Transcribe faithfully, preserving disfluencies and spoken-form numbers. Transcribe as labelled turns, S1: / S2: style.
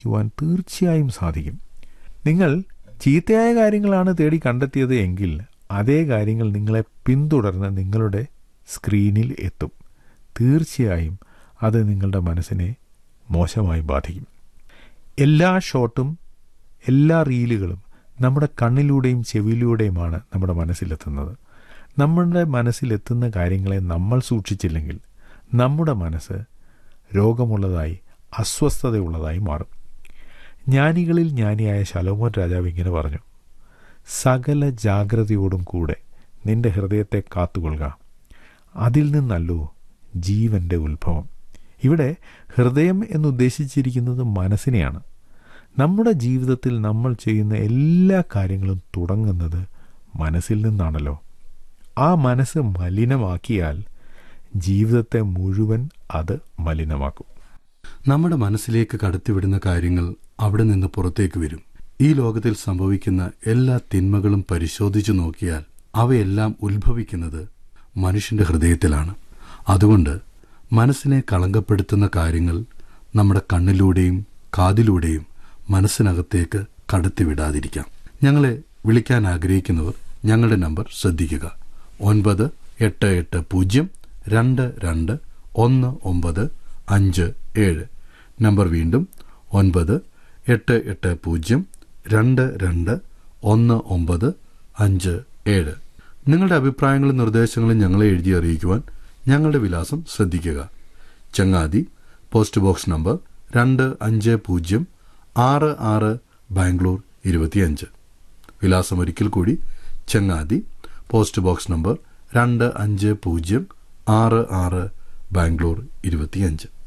S1: ക്കുവാൻ തീർച്ചയായും സാധിക്കും. നിങ്ങൾ ചീത്തയായ കാര്യങ്ങളാണ് തേടി കണ്ടെത്തിയത് എങ്കിൽ അതേ കാര്യങ്ങൾ നിങ്ങളെ പിന്തുടർന്ന് നിങ്ങളുടെ സ്ക്രീനിൽ എത്തും. തീർച്ചയായും അത് നിങ്ങളുടെ മനസ്സിനെ മോശമായി ബാധിക്കും. എല്ലാ ഷോട്ടും എല്ലാ റീലുകളും നമ്മുടെ കണ്ണിലൂടെയും ചെവിയിലൂടെയുമാണ് നമ്മുടെ മനസ്സിലെത്തുന്നത്. നമ്മുടെ മനസ്സിലെത്തുന്ന കാര്യങ്ങളെ നമ്മൾ സൂക്ഷിച്ചില്ലെങ്കിൽ നമ്മുടെ മനസ്സ് രോഗമുള്ളതായി അസ്വസ്ഥതയുള്ളതായി മാറും. ജ്ഞാനികളിൽ ജ്ഞാനിയായ ശലോമോൻ രാജാവ് ഇങ്ങനെ പറഞ്ഞു: സകല ജാഗ്രതയോടും കൂടെ നിന്റെ ഹൃദയത്തെ കാത്തുകൊള്ളുക, അതിൽ നിന്നല്ലോ ജീവന്റെ ഉത്ഭവം. ഇവിടെ ഹൃദയം എന്നുദ്ദേശിച്ചിരിക്കുന്നത് മനസ്സിനെയാണ്. നമ്മുടെ ജീവിതത്തിൽ നമ്മൾ ചെയ്യുന്ന എല്ലാ കാര്യങ്ങളും തുടങ്ങുന്നത് മനസ്സിൽ നിന്നാണല്ലോ. ആ മനസ്സ് മലിനമാക്കിയാൽ ജീവിതത്തെ മുഴുവൻ അത് മലിനമാക്കും.
S2: നമ്മുടെ മനസ്സിലേക്ക് കടത്തിവിടുന്ന കാര്യങ്ങൾ അവിടെ നിന്ന് പുറത്തേക്ക് വരും. ഈ ലോകത്തിൽ സംഭവിക്കുന്ന എല്ലാ തിന്മകളും പരിശോധിച്ചു നോക്കിയാൽ അവയെല്ലാം ഉത്ഭവിക്കുന്നത് മനുഷ്യന്റെ ഹൃദയത്തിലാണ്. അതുകൊണ്ട് മനസ്സിനെ കളങ്കപ്പെടുത്തുന്ന കാര്യങ്ങൾ നമ്മുടെ കണ്ണിലൂടെയും കാതിലൂടെയും മനസ്സിനകത്തേക്ക് കടത്തിവിടാതിരിക്കാം. ഞങ്ങളെ വിളിക്കാൻ ആഗ്രഹിക്കുന്നവർ ഞങ്ങളുടെ നമ്പർ ശ്രദ്ധിക്കുക: ഒൻപത് എട്ട് എട്ട് പൂജ്യം രണ്ട് രണ്ട് ഒന്ന് ഒമ്പത് അഞ്ച് ഏഴ്. നമ്പർ വീണ്ടും: ഒൻപത് എട്ട് എട്ട് പൂജ്യം രണ്ട് രണ്ട് ഒന്ന് ഒമ്പത് അഞ്ച് ഏഴ്. നിങ്ങളുടെ അഭിപ്രായങ്ങളും നിർദ്ദേശങ്ങളും ഞങ്ങളെ എഴുതി അറിയിക്കുവാൻ ഞങ്ങളുടെ വിലാസം ശ്രദ്ധിക്കുക: ചങ്ങാതി, പോസ്റ്റ് ബോക്സ് നമ്പർ രണ്ട് അഞ്ച് പൂജ്യം ആറ് ആറ്, ബാംഗ്ലൂർ ഇരുപത്തിയഞ്ച്. വിലാസം ഒരിക്കൽ കൂടി: ചങ്ങാതി, പോസ്റ്റ് ബോക്സ് നമ്പർ രണ്ട് അഞ്ച് പൂജ്യം ആറ് ആറ്, ബാംഗ്ലൂർ ഇരുപത്തിയഞ്ച്.